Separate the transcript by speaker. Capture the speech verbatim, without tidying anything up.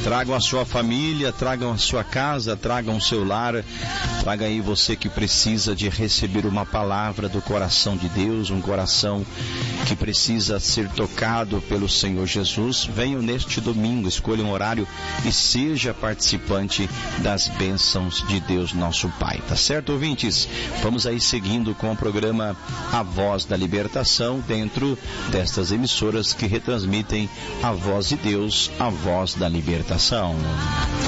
Speaker 1: Tragam a sua família, tragam a sua casa, tragam o seu lar. Traga aí você que precisa de receber uma palavra do coração de Deus, um coração que precisa ser tocado pelo Senhor Jesus. Venham neste domingo, escolha um horário e seja participante das bênçãos de Deus nosso Pai. Tá certo, ouvintes? Vamos aí seguindo com o programa A Voz da Libertação, dentro destas emissoras que retransmitem a voz de Deus, a voz da libertação.